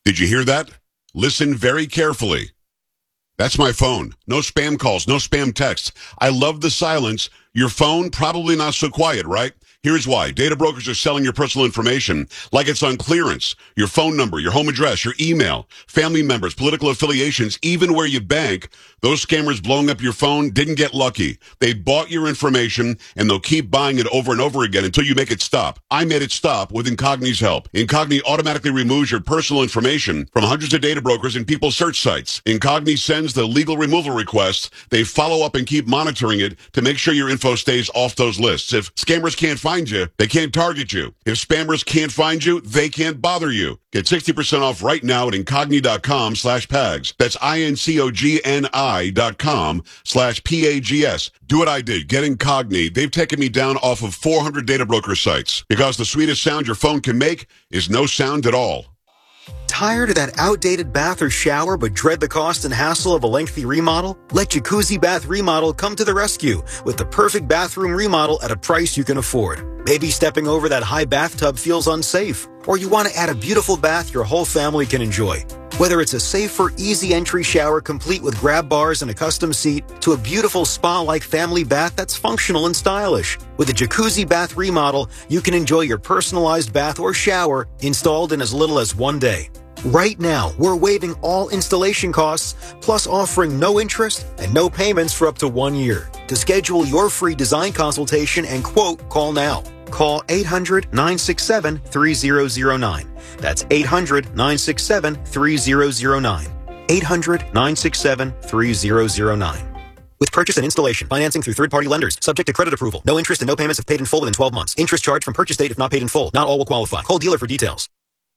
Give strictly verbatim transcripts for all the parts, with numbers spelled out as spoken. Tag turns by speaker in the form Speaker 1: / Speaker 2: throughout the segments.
Speaker 1: Did you hear that? Listen very carefully. That's my phone. No spam calls, no spam texts. I love the silence. Your phone, probably not so quiet, right? Here's why. Data brokers are selling your personal information like it's on clearance. Your phone number, your home address, your email, family members, political affiliations, even where you bank. Those scammers blowing up your phone didn't get lucky. They bought your information, and they'll keep buying it over and over again until you make it stop. I made it stop with Incogni's help. Incogni automatically removes your personal information from hundreds of data brokers and people's search sites. Incogni sends the legal removal requests. They follow up and keep monitoring it to make sure your info stays off those lists. If scammers can't find you, they can't target you. If spammers can't find you, they can't bother you. Get sixty percent off right now at Incogni.com slash PAGS. That's I-N-C-O-G-N-I dot com slash P-A-G-S. Do what I did. Get Incogni. They've taken me down off of four hundred data broker sites because the sweetest sound your phone can make is no sound at all.
Speaker 2: Tired of that outdated bath or shower but dread the cost and hassle of a lengthy remodel? Let Jacuzzi Bath Remodel come to the rescue with the perfect bathroom remodel at a price you can afford. Maybe stepping over that high bathtub feels unsafe, or you want to add a beautiful bath your whole family can enjoy. Whether it's a safer, easy entry shower complete with grab bars and a custom seat to a beautiful spa-like family bath that's functional and stylish. With a Jacuzzi Bath Remodel, you can enjoy your personalized bath or shower installed in as little as one day. Right now, we're waiving all installation costs, plus offering no interest and no payments for up to one year. To schedule your free design consultation and quote, call now. Call eight hundred, nine six seven, three zero zero nine. That's eight hundred, nine six seven, three zero zero nine. eight hundred, nine six seven, three zero zero nine. With purchase and installation, financing through third-party lenders, subject to credit approval. No interest and no payments if paid in full within twelve months. Interest charged from purchase date if not paid in full. Not all will qualify. Call dealer for details.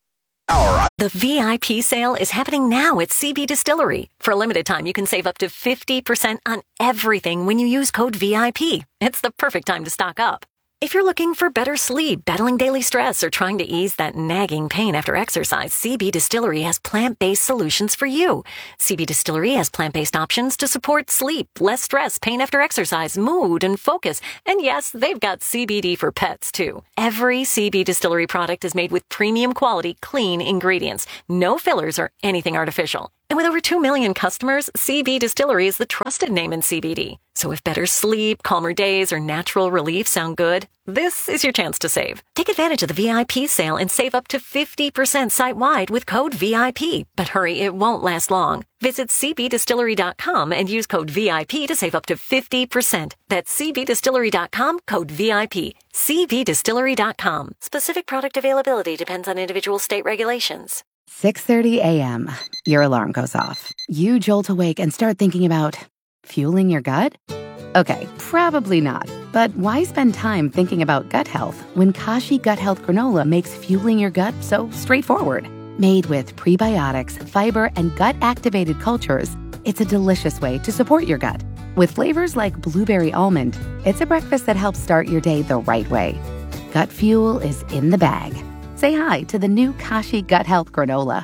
Speaker 3: The V I P sale is happening now at C B Distillery. For a limited time, you can save up to fifty percent on everything when you use code V I P. It's the perfect time to stock up. If you're looking for better sleep, battling daily stress, or trying to ease that nagging pain after exercise, C B Distillery has plant-based solutions for you. C B Distillery has plant-based options to support sleep, less stress, pain after exercise, mood, and focus. And yes, they've got C B D for pets, too. Every C B Distillery product is made with premium quality, clean ingredients. No fillers or anything artificial. And with over two million customers, C B Distillery is the trusted name in C B D. So if better sleep, calmer days, or natural relief sound good, this is your chance to save. Take advantage of the V I P sale and save up to fifty percent site-wide with code V I P. But hurry, it won't last long. Visit C B distillery dot com and use code V I P to save up to fifty percent. That's C B distillery dot com, code V I P. C B distillery dot com. Specific product availability depends on individual state regulations.
Speaker 4: six thirty a.m. Your alarm goes off. You jolt awake and start thinking about fueling your gut? Okay, probably not. But why spend time thinking about gut health when Kashi Gut Health Granola makes fueling your gut so straightforward? Made with prebiotics, fiber, and gut-activated cultures, it's a delicious way to support your gut. With flavors like blueberry almond, it's a breakfast that helps start your day the right way. Gut fuel is in the bag. Say hi to the new Kashi Gut Health Granola.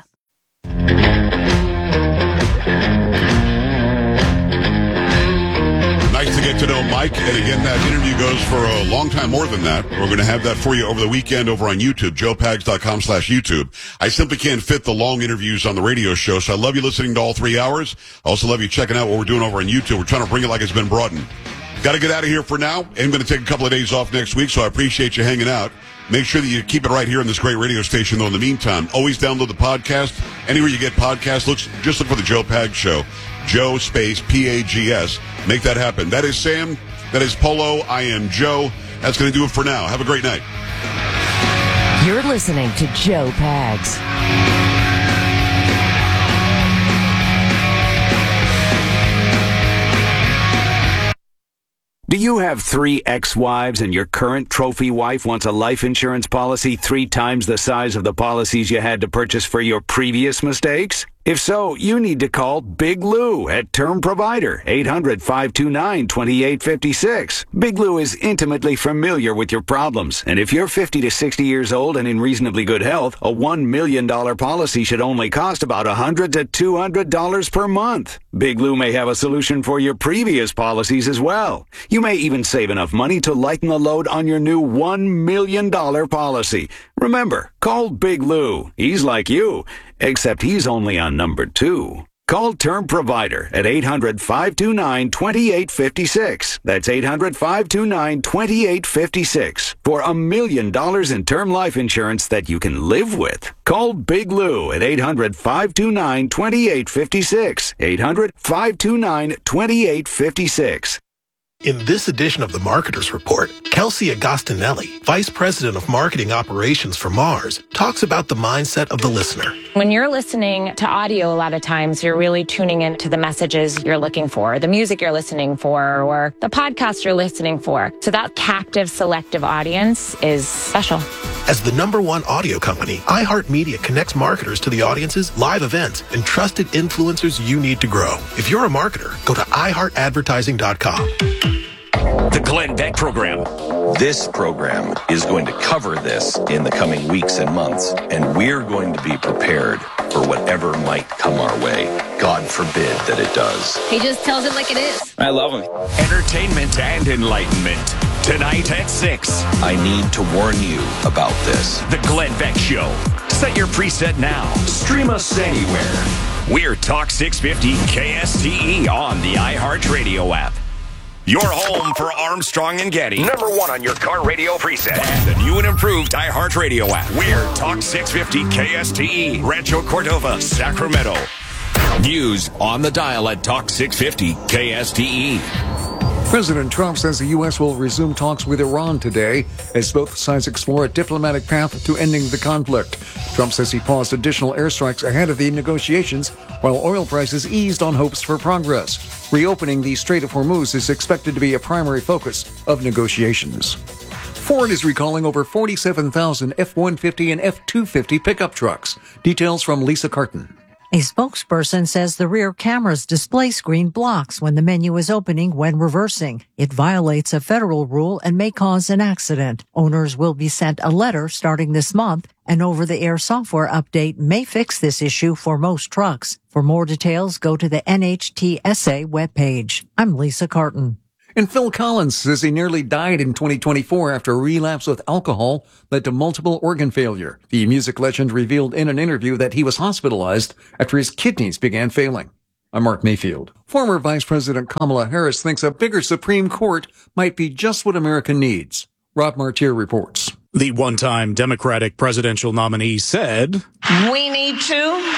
Speaker 1: Nice to get to know Mike. And again, that interview goes for a long time more than that. We're going to have that for you over the weekend over on YouTube, joe pags dot com slash YouTube. I simply can't fit the long interviews on the radio show, so I love you listening to all three hours. I also love you checking out what we're doing over on YouTube. We're trying to bring it like it's been broadened. Got to get out of here for now. I'm going to take a couple of days off next week, so I appreciate you hanging out. Make sure that you keep it right here on this great radio station, though. In the meantime, always download the podcast. Anywhere you get podcasts, look, just look for The Joe Pags Show. Joe space P A G S. Make that happen. That is Sam. That is Polo. I am Joe. That's going to do it for now. Have a great night.
Speaker 5: You're listening to Joe Pags.
Speaker 6: Do you have three ex-wives and your current trophy wife wants a life insurance policy three times the size of the policies you had to purchase for your previous mistakes? If so, you need to call Big Lou at Term Provider, eight hundred, five two nine, two eight five six. Big Lou is intimately familiar with your problems, and if you're fifty to sixty years old and in reasonably good health, a one million dollars policy should only cost about one hundred to two hundred dollars per month. Big Lou may have a solution for your previous policies as well. You may even save enough money to lighten the load on your new one million dollars policy. Remember, call Big Lou. He's like you. Except he's only on number two. Call Term Provider at eight hundred, five two nine, two eight five six. That's eight hundred, five two nine, two eight five six for a million dollars in term life insurance that you can live with. Call Big Lou at eight hundred, five two nine, two eight five six. eight hundred, five two nine, two eight five six.
Speaker 7: In this edition of the Marketer's Report, Kelsey Agostinelli, Vice President of Marketing Operations for Mars, talks about the mindset of the listener.
Speaker 8: When you're listening to audio, a lot of times you're really tuning into the messages you're looking for, the music you're listening for, or the podcast you're listening for. So that captive, selective audience is special.
Speaker 7: As the number one audio company, iHeartMedia connects marketers to the audiences, live events, and trusted influencers you need to grow. If you're a marketer, go to i heart advertising dot com.
Speaker 9: The Glenn Beck Program.
Speaker 10: This program is going to cover this in the coming weeks and months, and we're going to be prepared for whatever might come our way. God forbid that it does.
Speaker 11: He just tells it like it is.
Speaker 10: I love him.
Speaker 9: Entertainment and enlightenment. Tonight at six.
Speaker 10: I need to warn you about this.
Speaker 9: The Glenn Beck Show. Set your preset now. Stream us anywhere. We're Talk six fifty K S T E on the iHeartRadio app. Your home for Armstrong and Getty. Number one on your car radio preset. And the new and improved iHeartRadio app. We're Talk six fifty K S T E, Rancho Cordova, Sacramento. News on the dial at Talk six fifty K S T E.
Speaker 12: President Trump says the U S will resume talks with Iran today as both sides explore a diplomatic path to ending the conflict. Trump says he paused additional airstrikes ahead of the negotiations while oil prices eased on hopes for progress. Reopening the Strait of Hormuz is expected to be a primary focus of negotiations. Ford is recalling over forty-seven thousand F one fifty and F two fifty pickup trucks. Details from Lisa Carton.
Speaker 13: A spokesperson says the rear camera's display screen blocks when the menu is opening when reversing. It violates a federal rule and may cause an accident. Owners will be sent a letter starting this month. An over-the-air software update may fix this issue for most trucks. For more details, go to the N H T S A webpage. I'm Lisa Carton.
Speaker 12: And Phil Collins says he nearly died in twenty twenty-four after a relapse with alcohol led to multiple organ failure. The music legend revealed in an interview that he was hospitalized after his kidneys began failing. I'm Mark Mayfield. Former Vice President Kamala Harris thinks a bigger Supreme Court might be just what America needs. Rob Martier reports.
Speaker 14: The one-time Democratic presidential nominee said,
Speaker 15: "We need to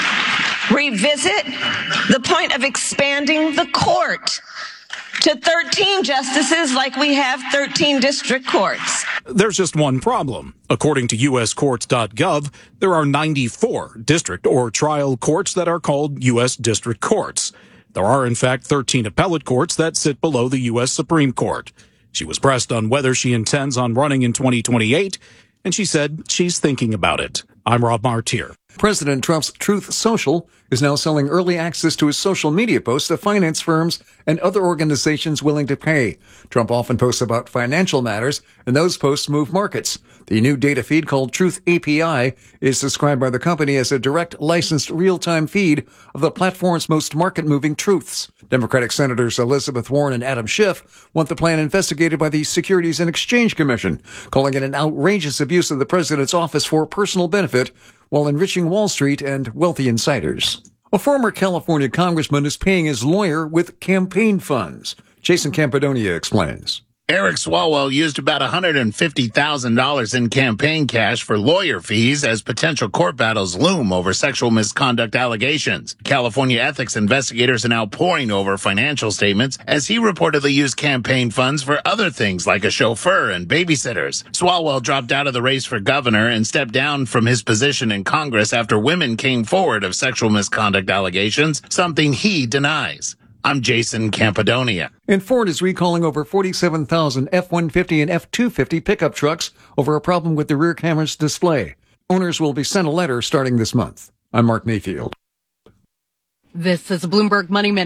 Speaker 15: revisit the point of expanding the court to thirteen justices like we have thirteen district courts."
Speaker 14: There's just one problem. According to U S courts dot gov, there are ninety-four district or trial courts that are called U S district courts. There are, in fact, thirteen appellate courts that sit below the U S Supreme Court. She was pressed on whether she intends on running in twenty twenty-eight, and she said she's thinking about it. I'm Rob Martier.
Speaker 12: President Trump's Truth Social is now selling early access to his social media posts to finance firms and other organizations willing to pay. Trump often posts about financial matters, and those posts move markets. The new data feed called Truth A P I is described by the company as a direct, licensed, real-time feed of the platform's most market-moving truths. Democratic Senators Elizabeth Warren and Adam Schiff want the plan investigated by the Securities and Exchange Commission, calling it an outrageous abuse of the president's office for personal benefit while enriching Wall Street and wealthy insiders. A former California congressman is paying his lawyer with campaign funds. Jason Campidonia explains.
Speaker 16: Eric Swalwell used about one hundred fifty thousand dollars in campaign cash for lawyer fees as potential court battles loom over sexual misconduct allegations. California ethics investigators are now poring over financial statements as he reportedly used campaign funds for other things like a chauffeur and babysitters. Swalwell dropped out of the race for governor and stepped down from his position in Congress after women came forward of sexual misconduct allegations, something he denies. I'm Jason Campidonia.
Speaker 12: And Ford is recalling over forty-seven thousand F one fifty and F two fifty pickup trucks over a problem with the rear camera's display. Owners will be sent a letter starting this month. I'm Mark Mayfield.
Speaker 17: This is a Bloomberg Money Minute.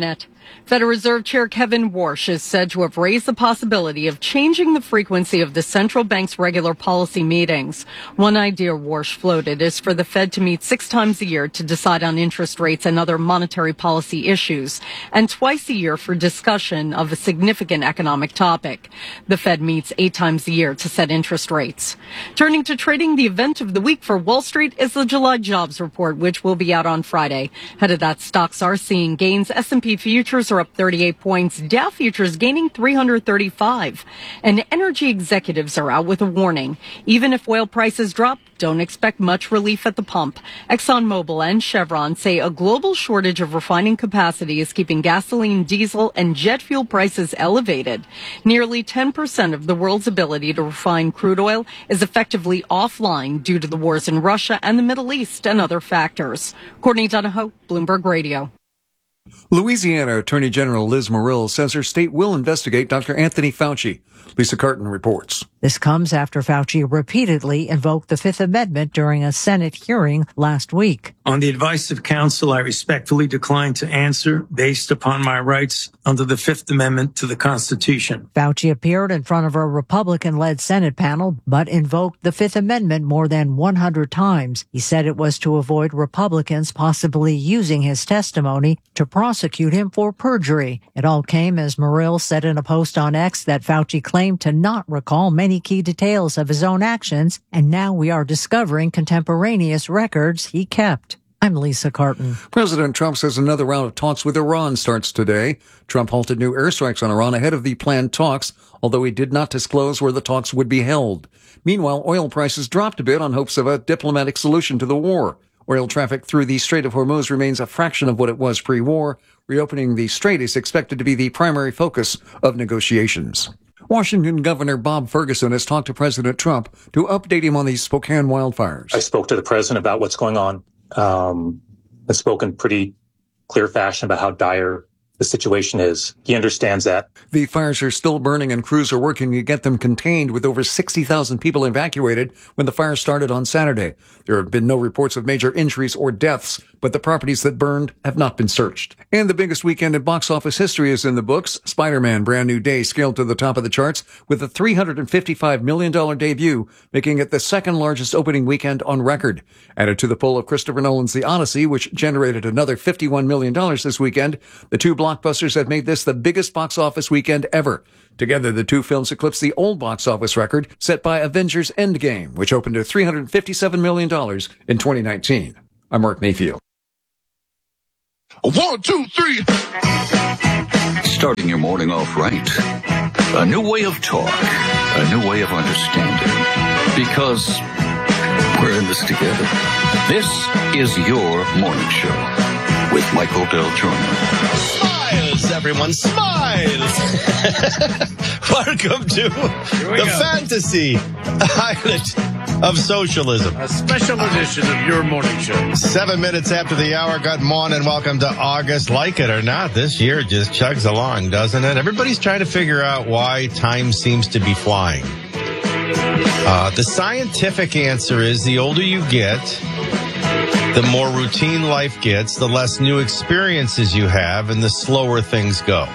Speaker 11: Federal Reserve Chair Kevin Warsh is said to have raised the possibility of changing the frequency of the central bank's regular policy meetings. One idea Warsh floated is for the Fed to meet six times a year to decide on interest rates and other monetary policy issues, and twice a year for discussion of a significant economic topic. The Fed meets eight times a year to set interest rates. Turning to trading, the event of the week for Wall Street is the July jobs report, which will be out on Friday. Ahead of that, stocks are seeing gains. S and P futures are up thirty-eight points. Dow futures gaining three hundred thirty-five. And energy executives are out with a warning. Even if oil prices drop, don't expect much relief at the pump. ExxonMobil and Chevron say a global shortage of refining capacity is keeping gasoline, diesel, and jet fuel prices elevated. Nearly ten percent of the world's ability to refine crude oil is effectively offline due to the wars in Russia and the Middle East and other factors. Courtney Donahoe, Bloomberg Radio.
Speaker 12: Louisiana Attorney General Liz Muriel says her state will investigate Doctor Anthony Fauci. Lisa Carton reports.
Speaker 13: This comes after Fauci repeatedly invoked the Fifth Amendment during a Senate hearing last week.
Speaker 17: On the advice of counsel, I respectfully decline to answer based upon my rights under the Fifth Amendment to the Constitution.
Speaker 13: Fauci appeared in front of a Republican-led Senate panel, but invoked the Fifth Amendment more than one hundred times. He said it was to avoid Republicans possibly using his testimony to prosecute him for perjury. It all came as Muriel said in a post on X that Fauci claimed to not recall many key details of his own actions, and now we are discovering contemporaneous records he kept. I'm Lisa Carton.
Speaker 12: President Trump says another round of talks with Iran starts today. Trump halted new airstrikes on Iran ahead of the planned talks, although he did not disclose where the talks would be held. Meanwhile, oil prices dropped a bit on hopes of a diplomatic solution to the war. Oil traffic through the Strait of Hormuz remains a fraction of what it was pre-war. Reopening the strait is expected to be the primary focus of negotiations. Washington Governor Bob Ferguson has talked to President Trump to update him on the Spokane wildfires.
Speaker 18: I spoke to the president about what's going on. Um, I've spoken pretty clear fashion about how dire the situation is. He understands that.
Speaker 12: The fires are still burning and crews are working to get them contained, with over sixty thousand people evacuated when the fire started on Saturday. There have been no reports of major injuries or deaths, but the properties that burned have not been searched. And the biggest weekend in box office history is in the books. Spider-Man Brand New Day scaled to the top of the charts with a three hundred fifty-five million dollars debut, making it the second largest opening weekend on record. Added to the poll of Christopher Nolan's The Odyssey, which generated another fifty-one million dollars this weekend, the two blockbusters have made this the biggest box office weekend ever. Together, the two films eclipsed the old box office record set by Avengers Endgame, which opened to three hundred fifty-seven million dollars in twenty nineteen. I'm Mark Mayfield.
Speaker 19: One, two, three. Starting your morning off right. A new way of talk. A new way of understanding. Because we're in this together. This is your morning show with Michael Del Giorno.
Speaker 20: Smiles, everyone, smiles! Welcome to the
Speaker 16: go.
Speaker 20: fantasy island of socialism.
Speaker 16: A special edition of your morning show.
Speaker 20: Seven minutes after the hour. Good morning. Welcome to August. Like it or not, this year just chugs along, doesn't it? Everybody's trying to figure out why time seems to be flying. Uh, the scientific answer is the older you get, the more routine life gets, the less new experiences you have, and the slower things go.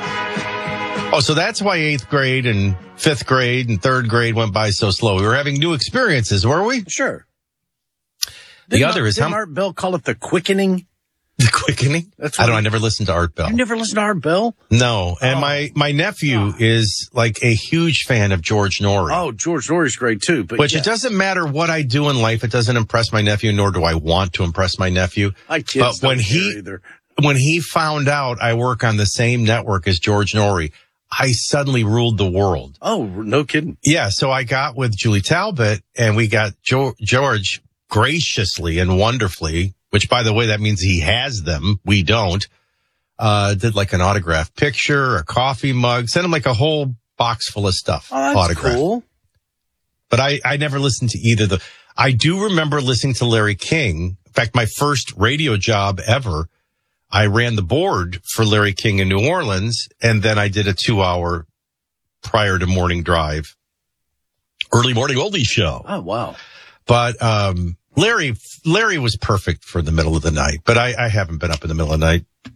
Speaker 20: Oh, so that's why eighth grade and fifth grade and third grade went by so slow. We were having new experiences, were we?
Speaker 16: Sure.
Speaker 20: The
Speaker 16: Didn't
Speaker 20: other
Speaker 16: Art,
Speaker 20: is how
Speaker 16: didn't Art Bell call it the quickening?
Speaker 20: The quickening?
Speaker 16: That's
Speaker 20: I don't.
Speaker 16: what-
Speaker 20: I never listened to Art Bell.
Speaker 16: You never listened to Art Bell?
Speaker 20: No, and
Speaker 16: Oh.
Speaker 20: my my nephew is like a huge fan of George Norrie.
Speaker 16: Oh, George Norrie's great too. But
Speaker 20: Which
Speaker 16: yeah.
Speaker 20: it doesn't matter what I do in life, it doesn't impress my nephew, nor do I want to impress my nephew.
Speaker 16: My kids
Speaker 20: but when
Speaker 16: don't care
Speaker 20: he
Speaker 16: either.
Speaker 20: when he found out I work on the same network as George Norrie, I suddenly ruled the world.
Speaker 16: Oh, no kidding.
Speaker 20: Yeah, so I got with Julie Talbot, and we got jo- George graciously and wonderfully, which, by the way, that means he has them. We don't. Uh, did like an autographed picture, a coffee mug, sent him like a whole box full of stuff.
Speaker 16: Oh, that's
Speaker 20: autographed.
Speaker 16: cool.
Speaker 20: But I, I never listened to either. The I do remember listening to Larry King. In fact, my first radio job ever, I ran the board for Larry King in New Orleans, and then I did a two-hour prior to morning drive, early morning oldies show.
Speaker 16: Oh, wow.
Speaker 20: But um, Larry Larry was perfect for the middle of the night, but I, I haven't been up in the middle of the night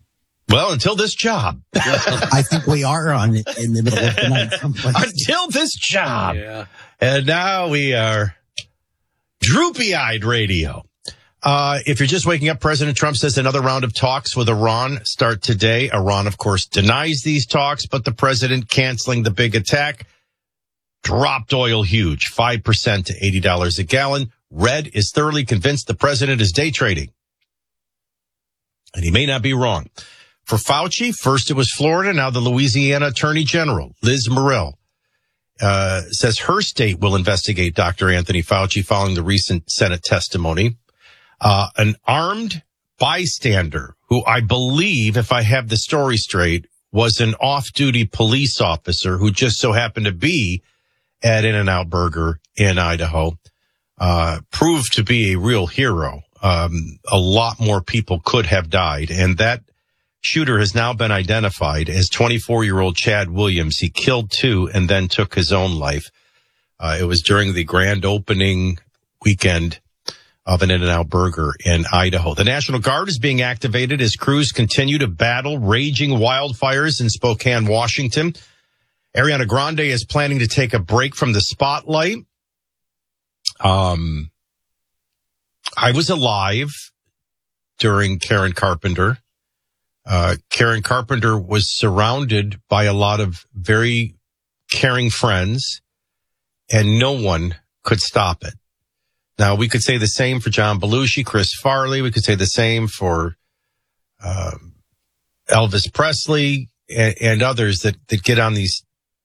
Speaker 20: Well, until this job.
Speaker 21: I think we are on in the middle of the night someplace.
Speaker 20: Until this job.
Speaker 21: Yeah.
Speaker 20: And now we are droopy-eyed radio. Uh, if you're just waking up, President Trump says another round of talks with Iran start today. Iran, of course, denies these talks, but the president canceling the big attack dropped oil huge, five percent to eighty dollars a gallon. Red is thoroughly convinced the president is day trading. And he may not be wrong. For Fauci, first it was Florida, now the Louisiana Attorney General, Liz Murrill, uh, says her state will investigate Doctor Anthony Fauci following the recent Senate testimony. Uh, an armed bystander who I believe, if I have the story straight, was an off-duty police officer who just so happened to be at In-N-Out Burger in Idaho, uh, proved to be a real hero. Um, a lot more people could have died. And that shooter has now been identified as twenty-four-year-old Chad Williams. He killed two and then took his own life. Uh, it was during the grand opening weekend of an In-N-Out Burger in Idaho. The National Guard is being activated as crews continue to battle raging wildfires in Spokane, Washington. Ariana Grande is planning to take a break from the spotlight. Um, I was alive during Karen Carpenter. Uh, Karen Carpenter was surrounded by a lot of very caring friends, and no one could stop it. Now, we could say the same for John Belushi, Chris Farley. We could say the same for uh, Elvis Presley and, and others that, that get on these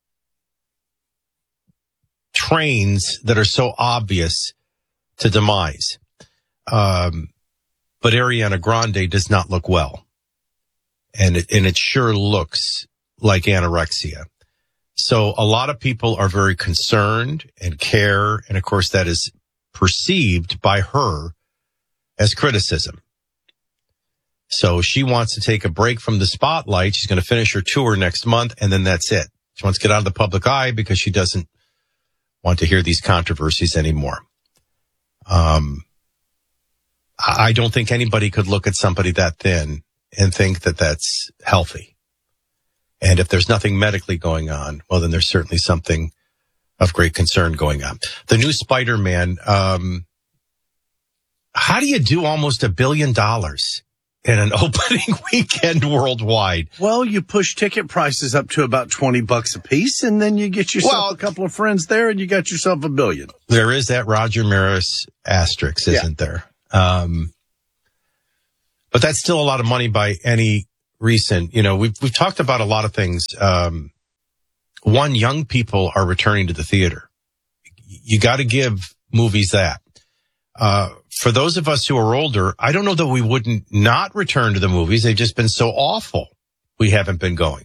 Speaker 20: trains that are so obvious to demise. Um, but Ariana Grande does not look well. And it, and it sure looks like anorexia. So a lot of people are very concerned and care. And of course, that is perceived by her as criticism. So she wants to take a break from the spotlight. She's going to finish her tour next month, and then that's it. She wants to get out of the public eye because she doesn't want to hear these controversies anymore. Um, I don't think anybody could look at somebody that thin and think that that's healthy. And if there's nothing medically going on, well, then there's certainly something of great concern going on. The new Spider-Man, um, how do you do almost a billion dollars in an opening weekend worldwide?
Speaker 22: Well, you push ticket prices up to about twenty bucks a piece, and then you get yourself well, a couple of friends there, and you got yourself a billion.
Speaker 20: There is that Roger Maris asterisk, isn't yeah. there? Um, but that's still a lot of money by any recent, you know, we've, we've talked about a lot of things. Um, one, young people are returning to the theater. You got to give movies that. Uh, for those of us who are older, I don't know that we wouldn't not return to the movies. They've just been so awful. We haven't been going.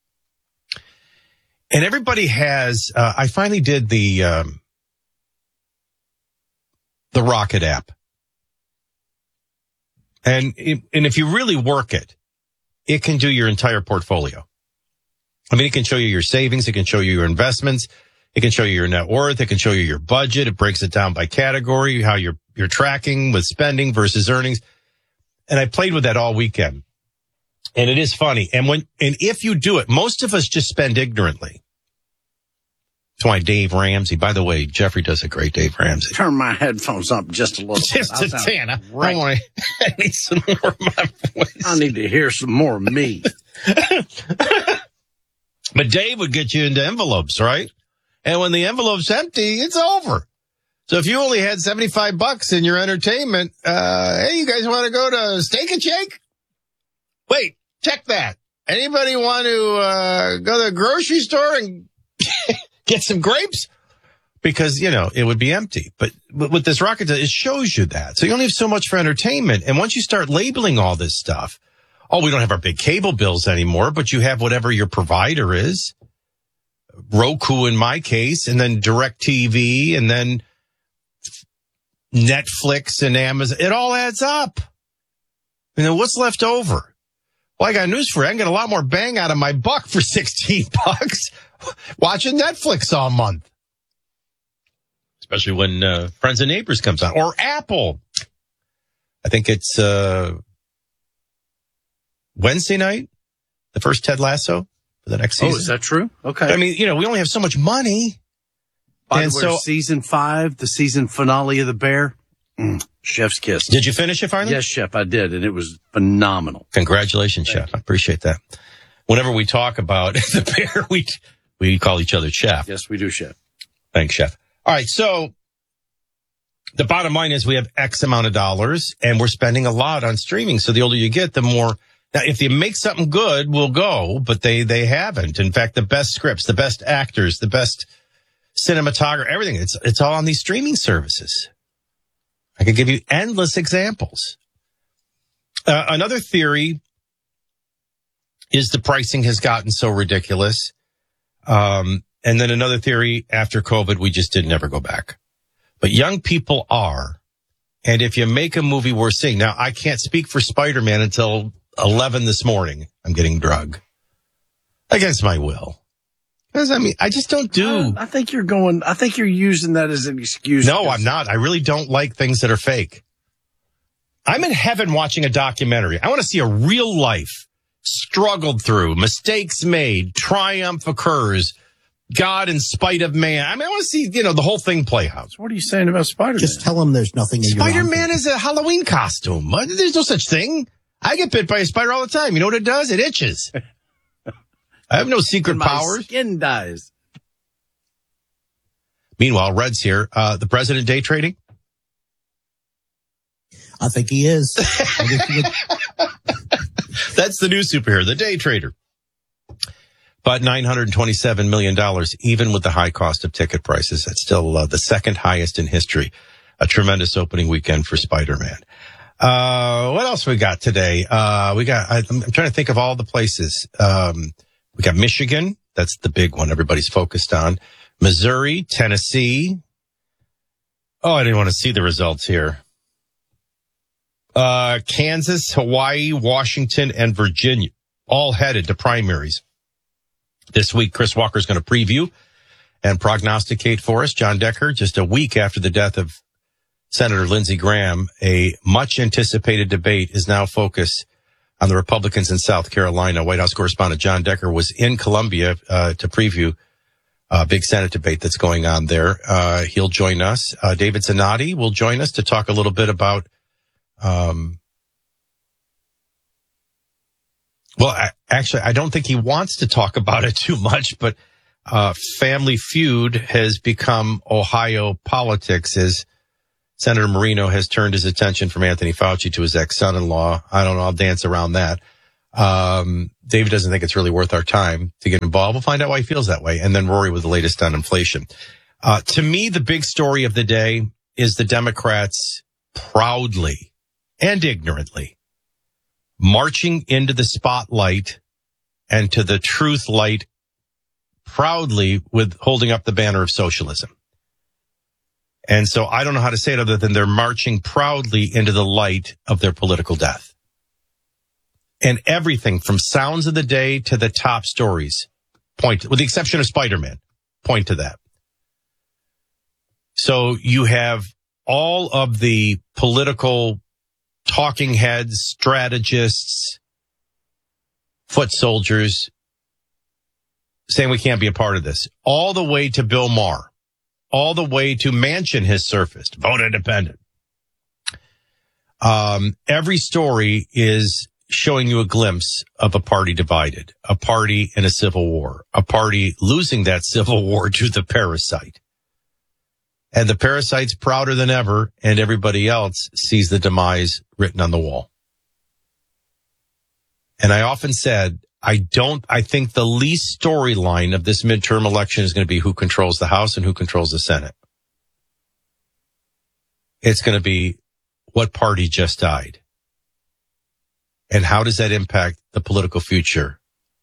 Speaker 20: And everybody has, uh, I finally did the, um, the Rocket app. And, it, and if you really work it, it can do your entire portfolio. I mean, it can show you your savings. It can show you your investments. It can show you your net worth. It can show you your budget. It breaks it down by category, how you're, you're tracking with spending versus earnings. And I played with that all weekend. And it is funny. And when, and if you do it, most of us just spend ignorantly. That's why Dave Ramsey, by the way, Jeffrey does a great Dave Ramsey.
Speaker 22: Turn my headphones up just a little bit.
Speaker 20: Just a tan. I, I, I need some more of my voice.
Speaker 22: I need to hear some more of me.
Speaker 20: But Dave would get you into envelopes, right? And when the envelope's empty, it's over. So if you only had seventy-five bucks in your entertainment, uh, hey, you guys want to go to Steak and Shake? Wait, check that. Anybody want to uh, go to the grocery store and get some grapes? Because, you know, it would be empty. But, but with this Rocket, it shows you that. So you only have so much for entertainment. And once you start labeling all this stuff, oh, we don't have our big cable bills anymore, but you have whatever your provider is. Roku in my case, and then DirecTV, and then Netflix and Amazon. It all adds up. You know, what's left over? Well, I got news for you. I can get a lot more bang out of my buck for sixteen bucks watching Netflix all month. Especially when uh, Friends and Neighbors comes on. Or Apple. I think it's uh, Wednesday night, the first Ted Lasso for the next season.
Speaker 22: Oh, is that true? Okay.
Speaker 20: I mean, you know, we only have so much money.
Speaker 22: By
Speaker 20: and
Speaker 22: the way,
Speaker 20: so,
Speaker 22: season five, the season finale of The Bear, mm, chef's kiss.
Speaker 20: Did you finish it finally?
Speaker 22: Yes, Chef, I did, and it was phenomenal.
Speaker 20: Congratulations, Chef. I appreciate that. Whenever we talk about The Bear, we we call each other Chef.
Speaker 22: Yes, we do, Chef.
Speaker 20: Thanks, Chef. All right, so the bottom line is we have X amount of dollars, and we're spending a lot on streaming. So the older you get, the more... Now, if you make something good, we'll go, but they they haven't. In fact, the best scripts, the best actors, the best cinematographer, everything, it's it's all on these streaming services. I could give you endless examples. Uh, another theory is the pricing has gotten so ridiculous. Um, and then another theory, after COVID, we just didn't ever go back. But young people are. And if you make a movie worth seeing, now I can't speak for Spider-Man until eleven this morning. I'm getting drug against my will. Because, I mean, I just don't do.
Speaker 22: I think you're going, I think you're using that as an excuse.
Speaker 20: No, I'm not. I really don't like things that are fake. I'm in heaven watching a documentary. I want to see a real life struggled through, mistakes made, triumph occurs, God in spite of man. I mean, I want to see, you know, the whole thing play out.
Speaker 22: So what are you saying about Spider-Man?
Speaker 21: Just tell him there's nothing in your
Speaker 20: Spider-Man is a Halloween costume. There's no such thing. I get bit by a spider all the time. You know what it does? It itches. I have no secret
Speaker 22: My
Speaker 20: powers.
Speaker 22: Skin dies.
Speaker 20: Meanwhile, Red's here. Uh, the president day trading?
Speaker 21: I think he is.
Speaker 20: That's the new superhero, the day trader. But nine hundred twenty-seven million dollars, even with the high cost of ticket prices. That's still uh, the second highest in history. A tremendous opening weekend for Spider-Man. Uh, what else we got today? Uh, we got, I, I'm trying to think of all the places. Um, we got Michigan. That's the big one everybody's focused on. Missouri, Tennessee. Oh, I didn't want to see the results here. Uh, Kansas, Hawaii, Washington, and Virginia, all headed to primaries. This week, Chris Walker is going to preview and prognosticate for us. John Decker, just a week after the death of Senator Lindsey Graham, a much-anticipated debate is now focused on the Republicans in South Carolina. White House correspondent John Decker was in Columbia uh, to preview a big Senate debate that's going on there. Uh, he'll join us. Uh, David Zanotti will join us to talk a little bit about um well, I, actually, I don't think he wants to talk about it too much, but uh Family Feud has become Ohio politics as Senator Marino has turned his attention from Anthony Fauci to his ex-son-in-law. I don't know. I'll dance around that. Um, David doesn't think it's really worth our time to get involved. We'll find out why he feels that way. And then Rory with the latest on inflation. Uh, to me, the big story of the day is the Democrats proudly and ignorantly marching into the spotlight and to the truth light proudly with holding up the banner of socialism. And so I don't know how to say it other than they're marching proudly into the light of their political death. And everything from sounds of the day to the top stories point, with the exception of Spider-Man, point to that. So you have all of the political talking heads, strategists, foot soldiers saying we can't be a part of this, all the way to Bill Maher. All the way to Manchin has surfaced. Vote independent. Um, every story is showing you a glimpse of a party divided, a party in a civil war, a party losing that civil war to the parasite. And the parasite's prouder than ever, and everybody else sees the demise written on the wall. And I often said, I don't, I think the least storyline of this midterm election is going to be who controls the House and who controls the Senate. It's going to be what party just died. And how does that impact the political future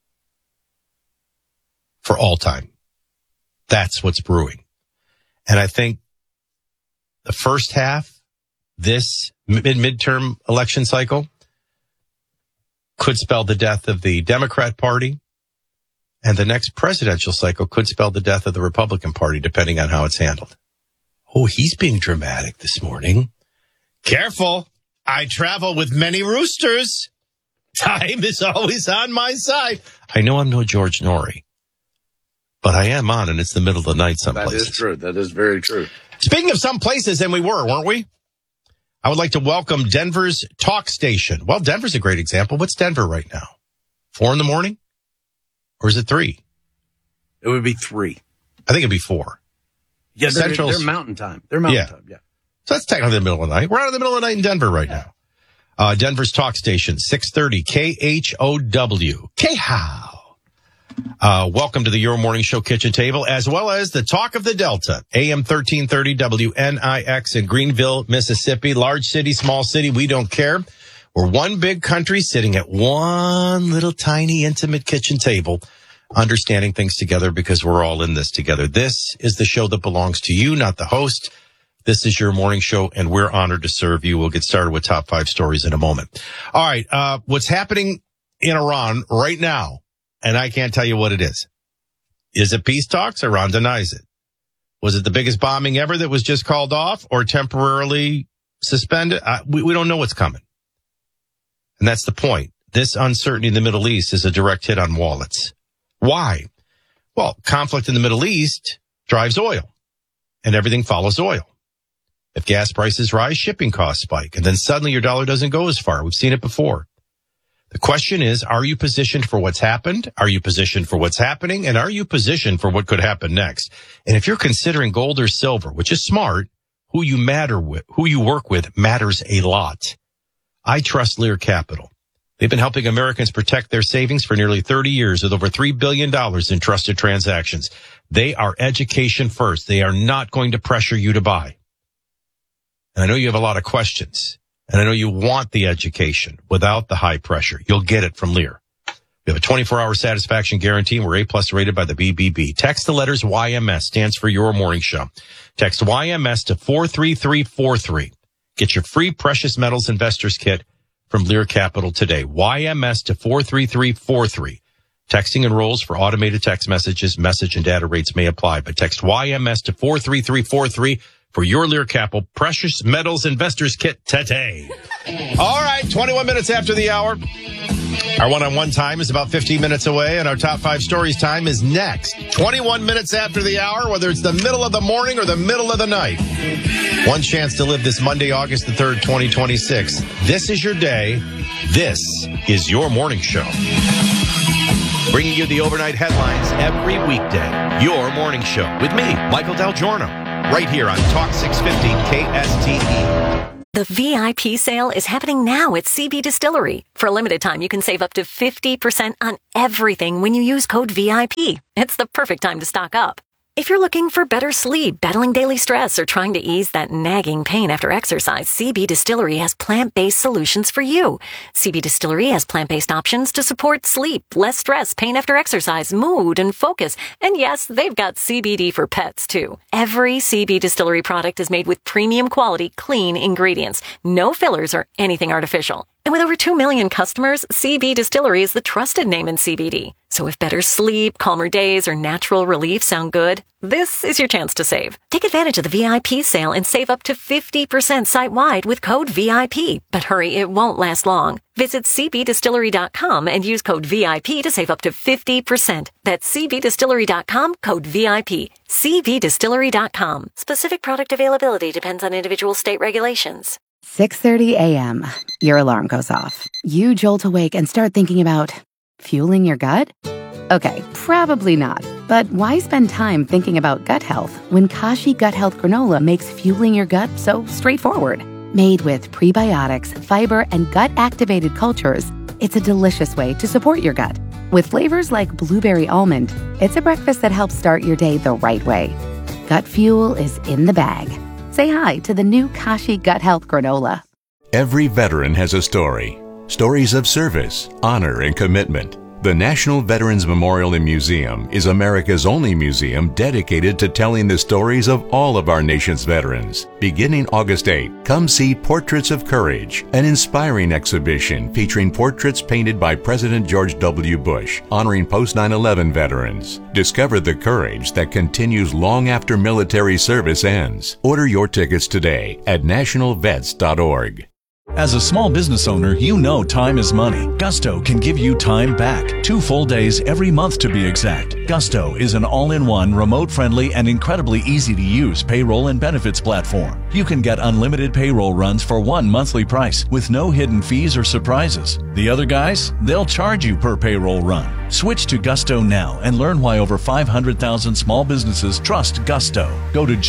Speaker 20: for all time? That's what's brewing. And I think the first half, this mid midterm election cycle, could spell the death of the Democrat Party, and the next presidential cycle could spell the death of the Republican Party, depending on how it's handled. Oh, he's being dramatic this morning. Careful. I travel with many roosters. Time is always on my side. I know I'm no George Norrie, but I am on, and it's the middle of the night some
Speaker 22: That
Speaker 20: places.
Speaker 22: is true. That is very true.
Speaker 20: Speaking of some places, and we were, weren't we? I would like to welcome Denver's talk station. Well, Denver's a great example. What's Denver right now? Four in the morning? Or is it three?
Speaker 22: It would be three.
Speaker 20: I think it'd be four.
Speaker 22: Yeah, they're,
Speaker 20: Central's-
Speaker 22: they're mountain time. They're mountain
Speaker 20: Yeah.
Speaker 22: time, yeah.
Speaker 20: So that's technically the middle of the night. We're out in the middle of the night in Denver right now. Uh, Denver's talk station, six thirty K H O W. K-How. Uh, welcome to the Your Morning Show kitchen table, as well as the Talk of the Delta, A M thirteen thirty W N I X in Greenville, Mississippi. Large city, small city, we don't care. We're one big country sitting at one little tiny intimate kitchen table, understanding things together because we're all in this together. This is the show that belongs to you, not the host. This is Your Morning Show, and we're honored to serve you. We'll get started with top five stories in a moment. All right, uh, what's happening in Iran right now, and I can't tell you what it is. Is it peace talks? Iran denies it. Was it the biggest bombing ever that was just called off or temporarily suspended? Uh, we, we don't know what's coming. And that's the point. This uncertainty in the Middle East is a direct hit on wallets. Why? Well, conflict in the Middle East drives oil, and everything follows oil. If gas prices rise, shipping costs spike, and then suddenly your dollar doesn't go as far. We've seen it before. The question is, are you positioned for what's happened? Are you positioned for what's happening? And are you positioned for what could happen next? And if you're considering gold or silver, which is smart, who you matter with, who you work with matters a lot. I trust Lear Capital. They've been helping Americans protect their savings for nearly thirty years with over three billion dollars in trusted transactions. They are education first. They are not going to pressure you to buy. And I know you have a lot of questions, and I know you want the education without the high pressure. You'll get it from Lear. We have a twenty-four hour satisfaction guarantee, and we're A-plus rated by the B B B. Text the letters Y M S, stands for Your Morning Show. Text Y M S to four three three four three. Get your free Precious Metals Investors Kit from Lear Capital today. Y M S to four three three four three. Texting enrolls for automated text messages. Message and data rates may apply, but text Y M S to four three three four three for your Lear Capital Precious Metals Investors Kit today. All right, twenty-one minutes after the hour. Our one-on-one time is about fifteen minutes away, and our top five stories time is next. twenty-one minutes after the hour, whether it's the middle of the morning or the middle of the night. One chance to live this Monday, August the third, twenty twenty-six. This is your day. This is Your Morning Show. Bringing you the overnight headlines every weekday. Your Morning Show with me, Michael Del Giorno, right here on Talk six fifty K S T E.
Speaker 2: The V I P sale is happening now at C B Distillery. For a limited time, you can save up to fifty percent on everything when you use code V I P. It's the perfect time to stock up. If you're looking for better sleep, battling daily stress, or trying to ease that nagging pain after exercise, C B Distillery has plant-based solutions for you. C B Distillery has plant-based options to support sleep, less stress, pain after exercise, mood, and focus. And yes, they've got C B D for pets, too. Every C B Distillery product is made with premium quality, clean ingredients. No fillers or anything artificial. And with over two million customers, C B Distillery is the trusted name in C B D. So if better sleep, calmer days, or natural relief sound good, this is your chance to save. Take advantage of the V I P sale and save up to fifty percent site-wide with code V I P. But hurry, it won't last long. Visit C B distillery dot com and use code V I P to save up to fifty percent. That's C B distillery dot com, code V I P. C B distillery dot com. Specific product availability depends on individual state regulations.
Speaker 4: six thirty a.m. Your alarm goes off. You jolt awake and start thinking about fueling your gut? Okay, probably not. But why spend time thinking about gut health when Kashi Gut Health Granola makes fueling your gut so straightforward? Made with prebiotics, fiber, and gut-activated cultures, it's a delicious way to support your gut. With flavors like blueberry almond, it's a breakfast that helps start your day the right way. Gut fuel is in the bag. Say hi to the new Kashi Gut Health Granola.
Speaker 3: Every veteran has a story. Stories of service, honor, and commitment. The National Veterans Memorial and Museum is America's only museum dedicated to telling the stories of all of our nation's veterans. Beginning August eighth, come see Portraits of Courage, an inspiring exhibition featuring portraits painted by President George W. Bush, honoring post nine eleven veterans. Discover the courage that continues long after military service ends. Order your tickets today at national vets dot org.
Speaker 1: As a small business owner, you know time is money. Gusto can give you time back. Two full days every month to be exact. Gusto is an all-in-one, remote-friendly, and incredibly easy-to-use payroll and benefits platform. You can get unlimited payroll runs for one monthly price with no hidden fees or surprises. The other guys, they'll charge you per payroll run. Switch to Gusto now and learn why over five hundred thousand small businesses trust Gusto. Go to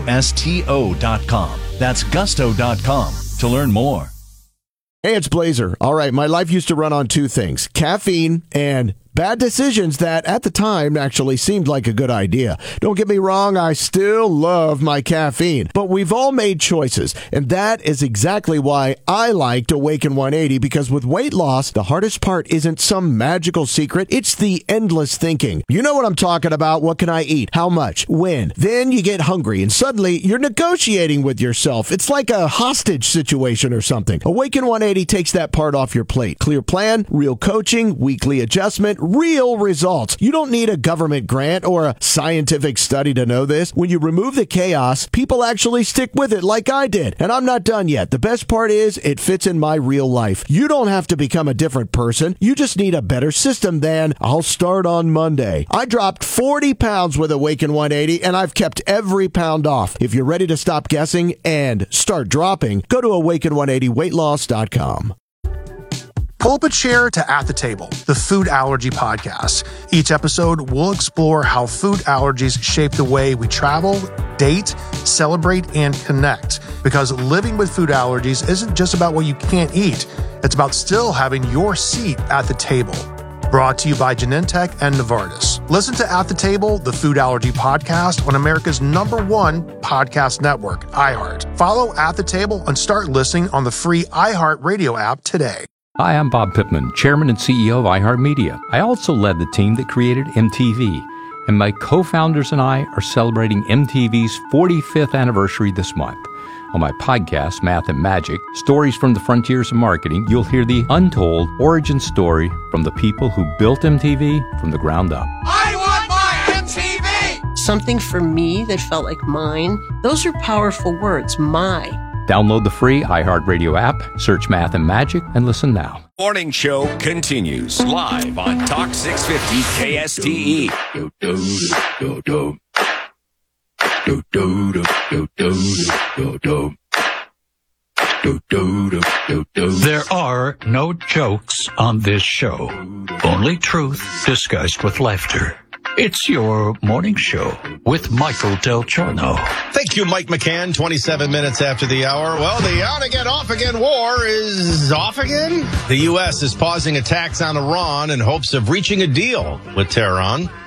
Speaker 1: gusto dot com. That's gusto dot com to learn more.
Speaker 5: Hey, it's Blazer. All right, my life used to run on two things, caffeine and bad decisions that at the time actually seemed like a good idea. Don't get me wrong, I still love my caffeine, but we've all made choices, and that is exactly why I liked Awaken one eighty, because with weight loss, the hardest part isn't some magical secret, it's the endless thinking. You know what I'm talking about. What can I eat? How much? When? Then you get hungry, and suddenly you're negotiating with yourself. It's like a hostage situation or something. Awaken one eighty takes that part off your plate. Clear plan, real coaching, weekly adjustment, real results. You don't need a government grant or a scientific study to know this. When you remove the chaos, people actually stick with it like I did. And I'm not done yet. The best part is it fits in my real life. You don't have to become a different person. You just need a better system than I'll start on Monday. I dropped forty pounds with Awaken one eighty, and I've kept every pound off. If you're ready to stop guessing and start dropping, go to awaken one eighty weight loss dot com.
Speaker 7: Pull up a chair to At the Table, the food allergy podcast. Each episode, we'll explore how food allergies shape the way we travel, date, celebrate, and connect. Because living with food allergies isn't just about what you can't eat. It's about still having your seat at the table. Brought to you by Genentech and Novartis. Listen to At the Table, the food allergy podcast on America's number one podcast network, iHeart. Follow At the Table and start listening on the free iHeart Radio app today.
Speaker 23: Hi, I'm Bob Pittman, Chairman and C E O of iHeartMedia. I also led the team that created M T V, and my co-founders and I are celebrating M T V's forty-fifth anniversary this month. On my podcast, Math and Magic, Stories from the Frontiers of Marketing, you'll hear the untold origin story from the people who built M T V from the ground up.
Speaker 24: I want my M T V! Something for me that felt like mine. Those are powerful words, my.
Speaker 23: Download the free iHeartRadio app, search Math and Magic, and listen now.
Speaker 9: Morning show continues live on Talk six fifty K S T E.
Speaker 19: There are no jokes on this show, only truth disguised with laughter. It's your morning show with Michael Del Giorno.
Speaker 20: Thank you, Mike McCann. twenty-seven minutes after the hour. Well, the on-again, off-again war is off again. The U S is pausing attacks on Iran in hopes of reaching a deal with Tehran.